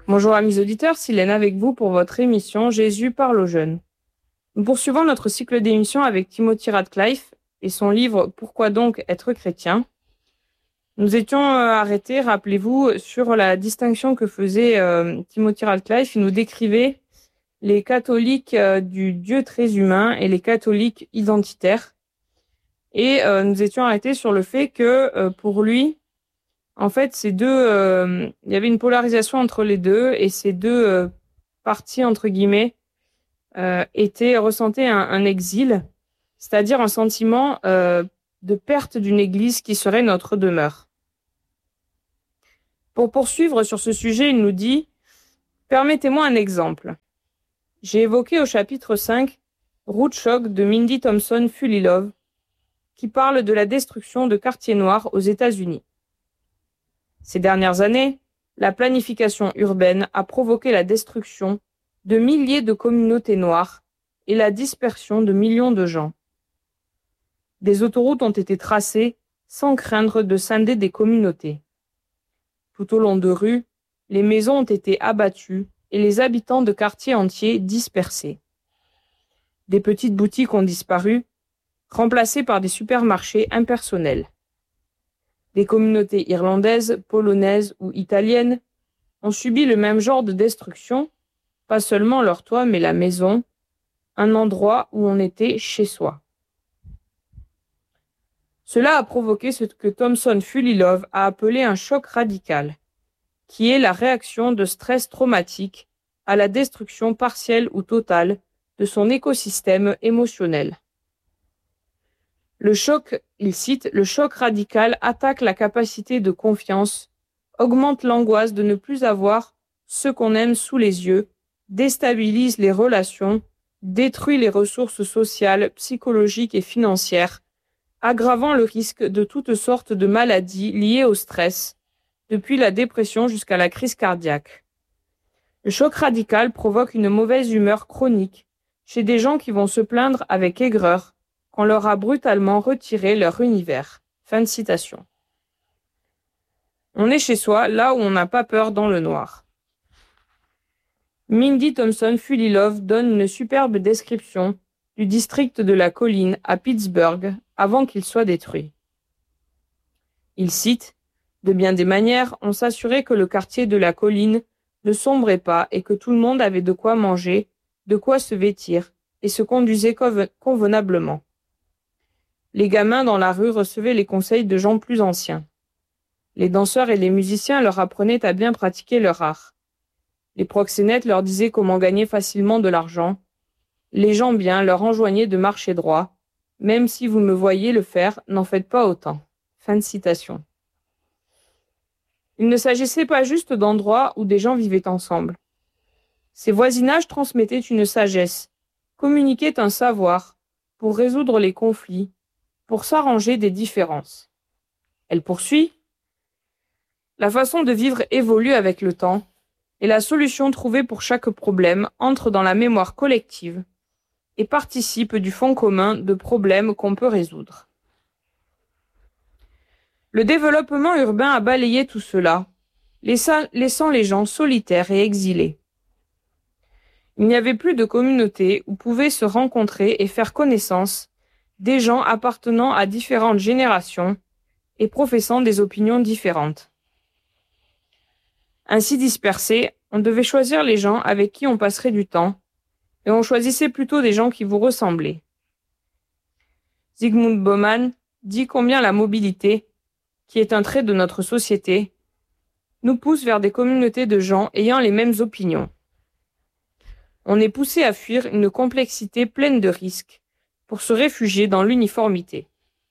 Bonjour amis auditeurs, Silène avec vous pour votre émission Jésus parle aux jeunes. Nous poursuivons notre cycle d'émissions avec Timothy Radcliffe et son livre Pourquoi donc être chrétien. Nous étions arrêtés, rappelez-vous, sur la distinction que faisait Timothy Radcliffe. Il nous décrivait les catholiques du Dieu très humain et les catholiques identitaires. Et nous étions arrêtés sur le fait que pour lui, en fait, ces deux, il y avait une polarisation entre les deux et ces deux parties, entre guillemets, ressentaient un exil, c'est-à-dire un sentiment de perte d'une église qui serait notre demeure. Pour poursuivre sur ce sujet, il nous dit « Permettez-moi un exemple. J'ai évoqué au chapitre 5 Rootstock de Mindy Thompson Fulilove, qui parle de la destruction de quartiers noirs aux États-Unis. Ces dernières années, la planification urbaine a provoqué la destruction de milliers de communautés noires et la dispersion de millions de gens. Des autoroutes ont été tracées sans craindre de scinder des communautés. Tout au long de rues, les maisons ont été abattues et les habitants de quartiers entiers dispersés. Des petites boutiques ont disparu, remplacées par des supermarchés impersonnels. Des communautés irlandaises, polonaises ou italiennes ont subi le même genre de destruction, pas seulement leur toit mais la maison, un endroit où on était chez soi. Cela a provoqué ce que Thompson Fulilove a appelé un choc radical, qui est la réaction de stress traumatique à la destruction partielle ou totale de son écosystème émotionnel. Le choc, il cite, le choc radical attaque la capacité de confiance, augmente l'angoisse de ne plus avoir ce qu'on aime sous les yeux, déstabilise les relations, détruit les ressources sociales, psychologiques et financières, aggravant le risque de toutes sortes de maladies liées au stress, depuis la dépression jusqu'à la crise cardiaque. Le choc radical provoque une mauvaise humeur chronique chez des gens qui vont se plaindre avec aigreur qu'on leur a brutalement retiré leur univers. Fin de citation. On est chez soi, là où on n'a pas peur dans le noir. Mindy Thompson Fulilove donne une superbe description du district de la colline à Pittsburgh avant qu'il soit détruit. Il cite « De bien des manières, on s'assurait que le quartier de la colline ne sombrait pas et que tout le monde avait de quoi manger, de quoi se vêtir et se conduisait convenablement. Les gamins dans la rue recevaient les conseils de gens plus anciens. Les danseurs et les musiciens leur apprenaient à bien pratiquer leur art. Les proxénètes leur disaient comment gagner facilement de l'argent. Les gens bien leur enjoignaient de marcher droit. Même si vous me voyez le faire, n'en faites pas autant. » Fin de citation. Il ne s'agissait pas juste d'endroits où des gens vivaient ensemble. Ces voisinages transmettaient une sagesse, communiquaient un savoir pour résoudre les conflits, pour s'arranger des différences. Elle poursuit. La façon de vivre évolue avec le temps et la solution trouvée pour chaque problème entre dans la mémoire collective et participe du fond commun de problèmes qu'on peut résoudre. Le développement urbain a balayé tout cela, laissant les gens solitaires et exilés. Il n'y avait plus de communauté où pouvaient se rencontrer et faire connaissance des gens appartenant à différentes générations et professant des opinions différentes. Ainsi dispersés, on devait choisir les gens avec qui on passerait du temps, et on choisissait plutôt des gens qui vous ressemblaient. Zygmunt Bauman dit combien la mobilité, qui est un trait de notre société, nous pousse vers des communautés de gens ayant les mêmes opinions. On est poussé à fuir une complexité pleine de risques pour se réfugier dans l'uniformité.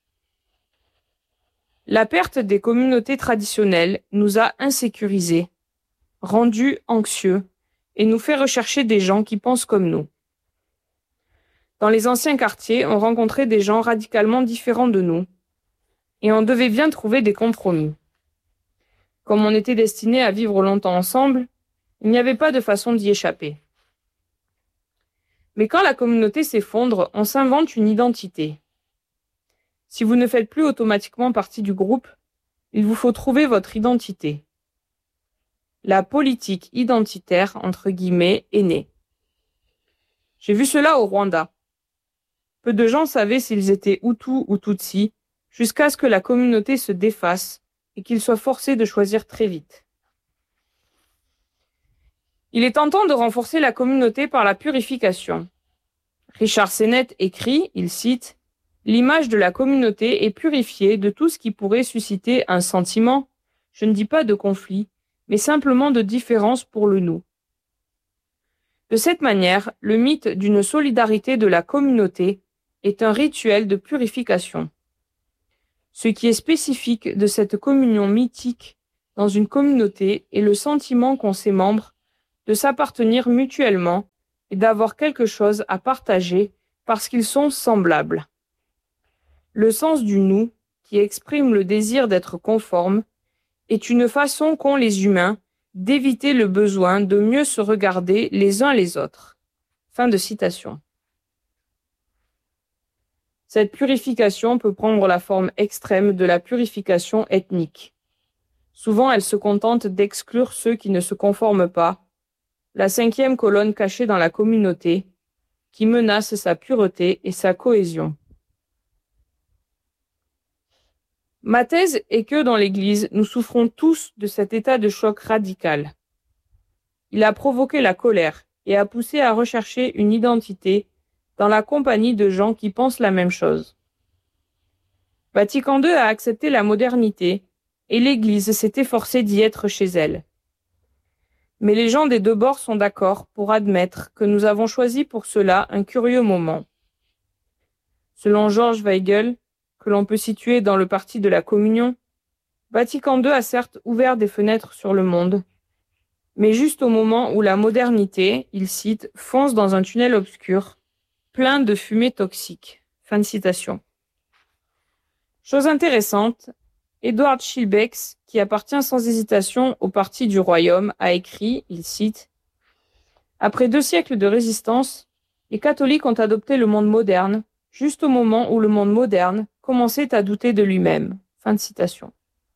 La perte des communautés traditionnelles nous a insécurisés, rendus anxieux, et nous fait rechercher des gens qui pensent comme nous. Dans les anciens quartiers, on rencontrait des gens radicalement différents de nous, et on devait bien trouver des compromis. Comme on était destinés à vivre longtemps ensemble, il n'y avait pas de façon d'y échapper. Mais quand la communauté s'effondre, on s'invente une identité. Si vous ne faites plus automatiquement partie du groupe, il vous faut trouver votre identité. la politique identitaire, entre guillemets, est née. J'ai vu cela au Rwanda. Peu de gens savaient s'ils étaient Hutus ou Tutsis, jusqu'à ce que la communauté se défasse et qu'ils soient forcés de choisir très vite. Il est tentant de renforcer la communauté par la purification. Richard Sennett écrit, il cite, « L'image de la communauté est purifiée de tout ce qui pourrait susciter un sentiment, je ne dis pas de conflit, mais simplement de différence pour le nous. » De cette manière, le mythe d'une solidarité de la communauté est un rituel de purification. Ce qui est spécifique de cette communion mythique dans une communauté est le sentiment qu'ont ses membres de s'appartenir mutuellement et d'avoir quelque chose à partager parce qu'ils sont semblables. Le sens du nous, qui exprime le désir d'être conforme, est une façon qu'ont les humains d'éviter le besoin de mieux se regarder les uns les autres. Fin de citation. Cette purification peut prendre la forme extrême de la purification ethnique. Souvent, elle se contente d'exclure ceux qui ne se conforment pas, la cinquième colonne cachée dans la communauté, qui menace sa pureté et sa cohésion. Ma thèse est que dans l'Église, nous souffrons tous de cet état de choc radical. Il a provoqué la colère et a poussé à rechercher une identité dans la compagnie de gens qui pensent la même chose. Vatican II a accepté la modernité et l'Église s'est efforcée d'y être chez elle. Mais les gens des deux bords sont d'accord pour admettre que nous avons choisi pour cela un curieux moment. Selon George Weigel, que l'on peut situer dans le parti de la Communion, Vatican II a certes ouvert des fenêtres sur le monde, mais juste au moment où la modernité, il cite, fonce dans un tunnel obscur, plein de fumée toxique. Fin de citation. Chose intéressante, Edward Schillebeeckx, qui appartient sans hésitation au Parti du Royaume, a écrit, il cite, « Après 2 siècles de résistance, les catholiques ont adopté le monde moderne, juste au moment où le monde moderne commençait à douter de lui-même. » Fin de citation.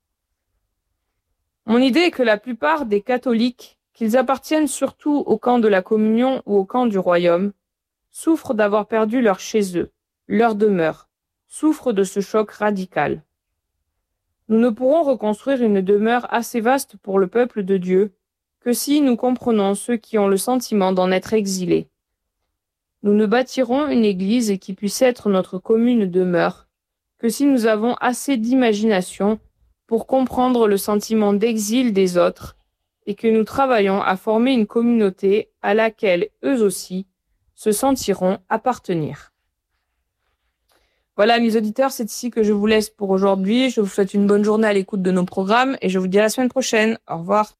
Mon idée est que la plupart des catholiques, qu'ils appartiennent surtout au camp de la Communion ou au camp du Royaume, souffrent d'avoir perdu leur chez eux, leur demeure, souffrent de ce choc radical. Nous ne pourrons reconstruire une demeure assez vaste pour le peuple de Dieu que si nous comprenons ceux qui ont le sentiment d'en être exilés. Nous ne bâtirons une église qui puisse être notre commune demeure que si nous avons assez d'imagination pour comprendre le sentiment d'exil des autres et que nous travaillons à former une communauté à laquelle eux aussi se sentiront appartenir. Voilà, mes auditeurs, c'est ici que je vous laisse pour aujourd'hui. Je vous souhaite une bonne journée à l'écoute de nos programmes et je vous dis à la semaine prochaine. Au revoir.